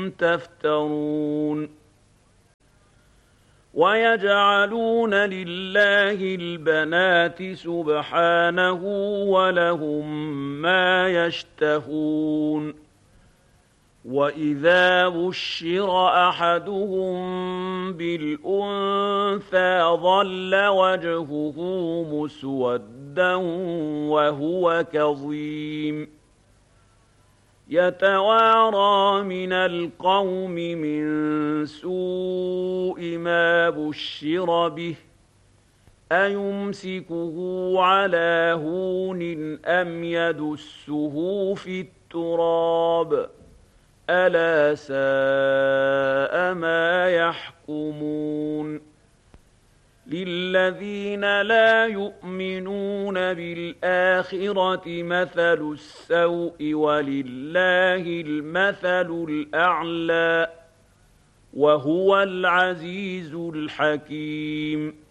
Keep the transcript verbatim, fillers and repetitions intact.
تفترون ويجعلون لله البنات سبحانه ولهم ما يشتهون وإذا بشر أحدهم بالأنثى ظل وجهه مسودا وهو كظيم يتوارى من القوم من سوء ما بشر به أيمسكه على هون أم يدسه في التراب ألا ساء ما يحكمون للذين لا يؤمنون بالآخرة مثل السوء ولله المثل الأعلى وهو العزيز الحكيم